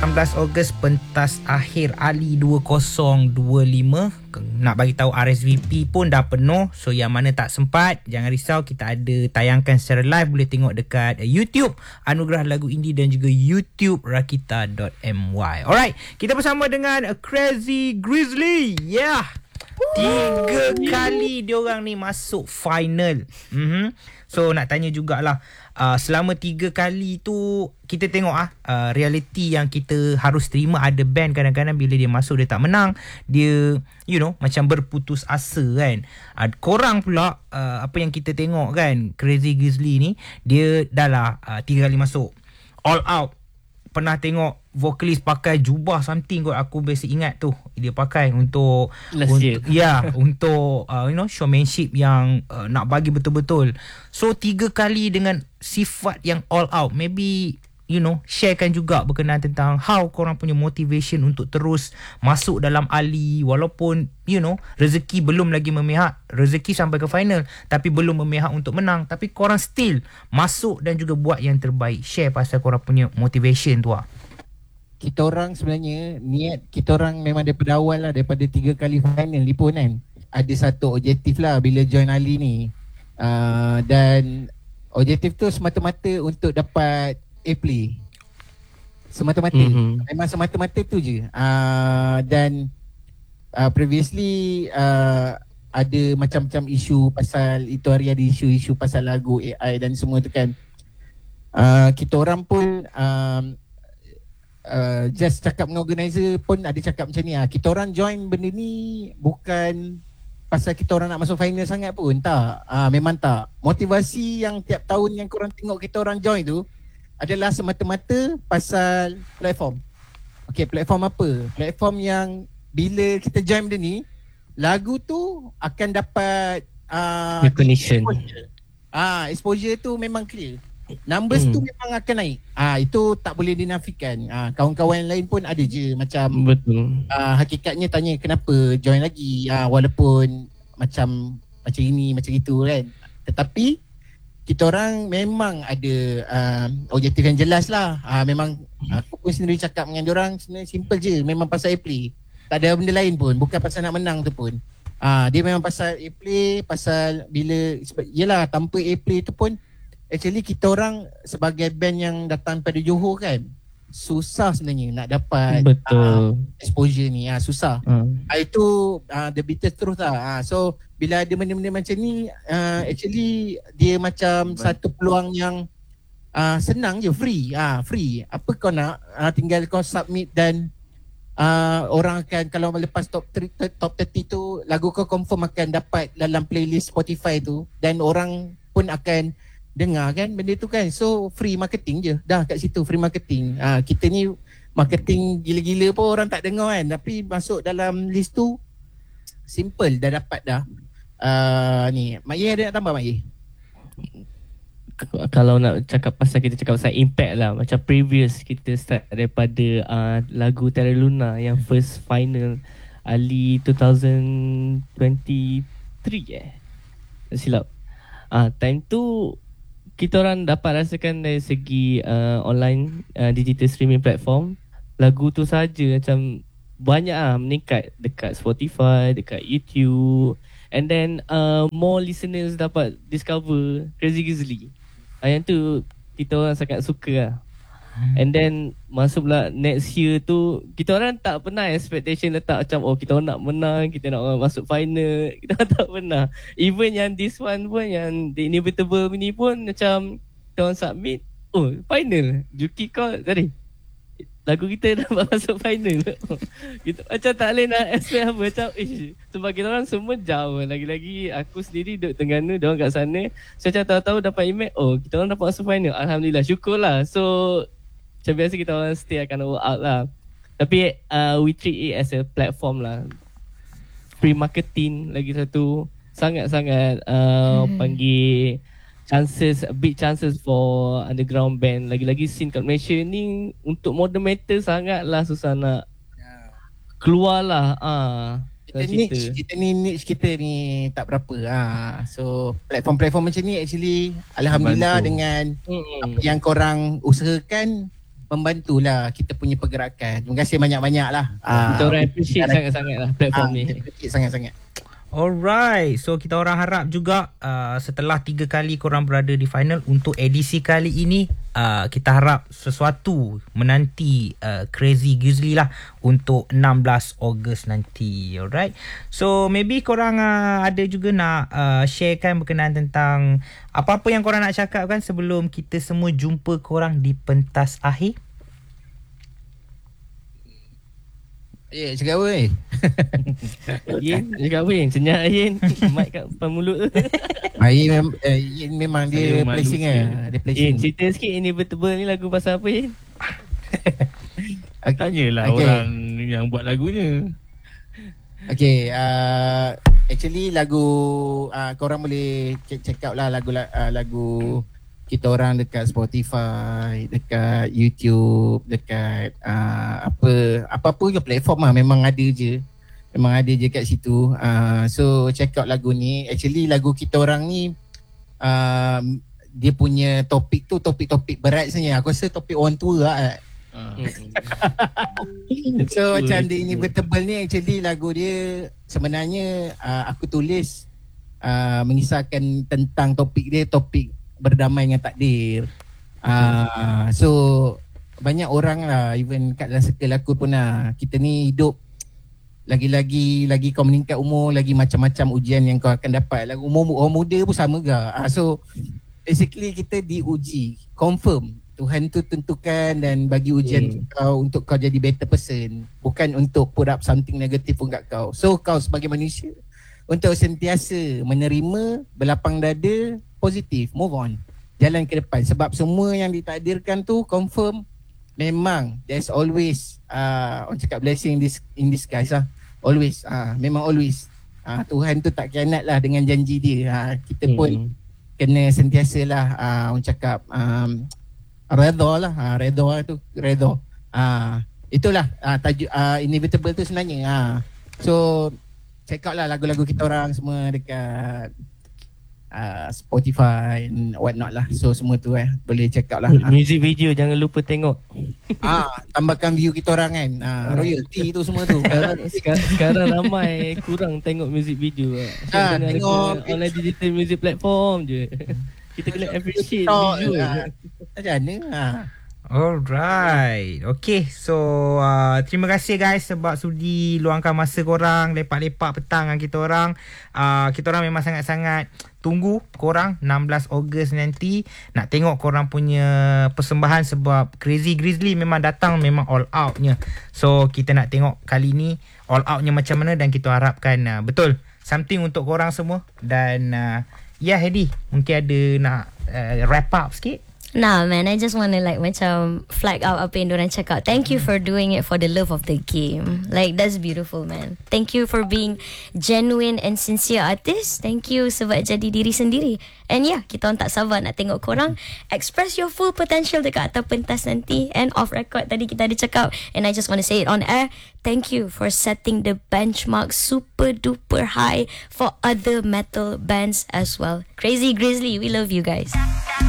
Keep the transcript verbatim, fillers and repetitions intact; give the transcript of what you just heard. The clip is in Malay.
lapan belas Ogos pentas akhir Ali dua kosong dua lima. Nak bagi tahu R S V P pun dah penuh. So yang mana tak sempat, jangan risau, kita ada tayangkan secara live. Boleh tengok dekat YouTube Anugerah Lagu Indie dan juga YouTube rakita dot my. Alright, kita bersama dengan Crazy Grizzly. Yeah. Tiga kali diorang ni masuk final. Mm-hmm. So nak tanya jugalah, uh, selama tiga kali tu kita tengok ah uh, realiti yang kita harus terima. Ada band kadang-kadang bila dia masuk dia tak menang, dia you know macam berputus asa kan. Uh, korang pula uh, apa yang kita tengok kan, Crazy Grizzly ni dia dah lah uh, tiga kali masuk all out. Pernah tengok vokalis pakai jubah something kot, aku biasa ingat tu dia pakai untuk untuk ya untuk uh, you know showmanship yang uh, nak bagi betul-betul. So tiga kali dengan sifat yang all out. Maybe you know sharekan juga berkenaan tentang how korang punya motivation untuk terus masuk dalam Ali, walaupun you know rezeki belum lagi memihak, rezeki sampai ke final tapi belum memihak untuk menang, tapi korang still masuk dan juga buat yang terbaik. Share pasal korang punya motivation tu lah. Kita orang sebenarnya niat kita orang memang daripada awal lah, daripada tiga kali final ni pun kan ada satu objektif lah bila join Ali ni, uh, dan objektif tu semata-mata untuk dapat A-play, semata-mata. Mm-hmm. Memang semata-mata tu je. uh, Dan uh, previously uh, ada macam-macam isu pasal, itu hari ada isu-isu pasal lagu A I dan semua tu kan. uh, Kita orang pun um, uh, just cakap dengan organizer pun ada cakap macam ni, uh, kita orang join benda ni bukan pasal kita orang nak masuk final sangat pun. Tak, uh, memang tak. Motivasi yang tiap tahun yang korang tengok kita orang join tu adalah semata-mata pasal platform. Okay, platform apa? Platform yang bila kita join benda ni, lagu tu akan dapat uh, recognition. Exposure. Ah, exposure tu memang clear. Numbers hmm. tu memang akan naik. Ah, itu tak boleh dinafikan. Ah, kawan-kawan lain pun ada je macam betul. Ah, hakikatnya tanya kenapa join lagi, ah, walaupun macam macam ini, macam itu kan. Tetapi kita orang memang ada uh, objektif yang jelas lah. Uh, memang aku pun sendiri cakap dengan diorang sebenarnya simple je. Memang pasal A-play. Tak ada benda lain pun. Bukan pasal nak menang tu pun. Uh, dia memang pasal A-play. Pasal bila, yelah tanpa A-play tu pun actually kita orang sebagai band yang datang pada Johor kan, susah sebenarnya nak dapat uh, exposure ni. Uh, susah. Hmm. Uh, itu uh, the bitter truth lah. Uh, so bila ada benda-benda macam ni, uh, actually dia macam Baik. satu peluang yang uh, senang je, free. Ah, uh, free. Apa kau nak, uh, tinggal kau submit dan uh, orang akan, kalau lepas top three, top tiga puluh tu lagu kau confirm akan dapat dalam playlist Spotify tu, dan orang pun akan dengar kan benda tu kan. So free marketing je. Dah kat situ free marketing. Ah, uh, kita ni marketing gila-gila pun orang tak dengar kan, tapi masuk dalam list tu simple dah dapat dah. Uh, ni Mak Ye ada nak tambah Mak Ye? Kalau nak cakap pasal, kita cakap pasal impact lah. Macam previous kita start daripada uh, lagu Terra Luna yang first final Ali dua ribu dua puluh tiga eh, tak silap. uh, Time tu kita orang dapat rasakan dari segi uh, online uh, digital streaming platform, lagu tu saja macam banyak ah meningkat dekat Spotify, dekat YouTube. And then uh, more listeners dapat discover Crazy Grizzly. uh, Yang tu kita orang sangat suka lah. hmm. And then masuk pula next year tu, kita orang tak pernah expectation letak macam oh kita orang nak menang, kita nak masuk final. Kita orang tak pernah. Even yang this one pun, yang The Inevitable ni pun macam kita orang submit, oh final, Juki call tadi lagu kita dapat masuk final. Kita macam tak boleh nak expect apa. Macam ish, sebab kita orang semua jauh. Lagi-lagi aku sendiri duduk Terengganu, dia orang kat sana. So macam tahu-tahu dapat email, oh kita orang dapat masuk final. Alhamdulillah, syukurlah. So macam biasa kita orang stay akan work out lah. Tapi uh, we treat it as a platform lah. Free marketing lagi satu. Sangat-sangat uh, hmm. panggil chances, big chances for underground band. Lagi-lagi scene kat Malaysia ni untuk modern metal sangatlah susah nak keluar lah. Ah, kita niche, kita ni niche kita ni tak berapa. Ah, so platform-platform macam ni actually alhamdulillah bantu. Dengan hmm. apa yang korang usahakan, membantulah kita punya pergerakan. Terima kasih banyak-banyak lah. Kita orang appreciate sangat-sangat lah platform ni. Appreciate sangat-sangat. Alright, so kita orang harap juga uh, setelah tiga kali korang berada di final, untuk edisi kali ini uh, kita harap sesuatu menanti uh, Crazy Grizzly lah untuk enam belas Ogos nanti. Alright, so maybe korang uh, ada juga nak uh, sharekan berkenaan tentang apa-apa yang korang nak cakap kan sebelum kita semua jumpa korang di pentas akhir. Eh, cakap apa ni? Yin, cakap apa Yin? Senyap Yin. Mic kat depan mulut tu. Ah, Yin, mem- eh, Yin memang dia placing lah. Dia placing. Yin, cerita sikit Inevitable ni lagu pasal apa Yin? Tanyalah Okay. orang yang buat lagunya. Okay, uh, actually lagu uh, korang boleh check, check out lah lagu uh, lagu kita orang dekat Spotify, dekat YouTube, dekat uh, apa apa-apa ke platform lah, memang ada je. Memang ada je kat situ. Uh, so check out lagu ni. Actually lagu kita orang ni uh, dia punya topik tu topik-topik berat sebenarnya. Aku rasa topik orang tua lah. So macam The Inevitable ni actually lagu dia sebenarnya uh, aku tulis uh, mengisahkan tentang topik dia, topik berdamai dengan takdir. Uh, so banyak orang lah, even kat dalam circle aku pun lah, kita ni hidup lagi-lagi lagi kau meningkat umur, lagi macam-macam ujian yang kau akan dapat. Lagi umur orang muda pun sama ke. Uh, so basically kita diuji, confirm Tuhan tu tentukan dan bagi ujian hmm. kau untuk kau jadi better person, bukan untuk put up something negatif pun kat kau. So kau sebagai manusia untuk sentiasa menerima, berlapang dada, positif, move on, jalan ke depan. Sebab semua yang ditakdirkan tu confirm memang there's always uh, orang cakap blessing in, this, in disguise lah. Always, uh, memang always uh, Tuhan tu tak khianat lah dengan janji dia. uh, Kita pun hmm. kena sentiasa lah uh, orang cakap um, redha lah, uh, redha lah tu, redha. uh, Itulah uh, tajuk uh, Inevitable tu sebenarnya. uh. So check out lah lagu-lagu kita orang semua dekat Uh, Spotify and what not lah. So semua tu eh boleh check out lah. Music video jangan lupa tengok. Ah, tambahkan view kita orang kan. Ah, royalty tu semua tu. Sekarang, sekarang, sekarang ramai kurang tengok music video. Ah, Jangan tengok online digital music platform je. Kita kena appreciate TikTok, visual. ah. Macam mana? Ah. Alright. Okay, so uh, terima kasih guys sebab sudi luangkan masa korang lepak-lepak petang dengan kita orang. uh, Kita orang memang sangat-sangat tunggu korang enam belas Ogos nanti. Nak tengok korang punya persembahan sebab Crazy Grizzly memang datang memang all outnya. So kita nak tengok kali ni all outnya macam mana, dan kita harapkan uh, betul something untuk korang semua. Dan uh, ya yeah, Hedi, mungkin ada nak uh, wrap up sikit. Nah man, I just want to like macam flag out apa yang diorang cakap. Thank you for doing it for the love of the game. Like that's beautiful man. Thank you for being genuine and sincere artist. Thank you sebab jadi diri sendiri. And yeah, kita orang tak sabar nak tengok korang express your full potential dekat atas pentas nanti. And off record tadi kita ada cakap, and I just want to say it on air, thank you for setting the benchmark super duper high for other metal bands as well. Crazy Grizzly, we love you guys.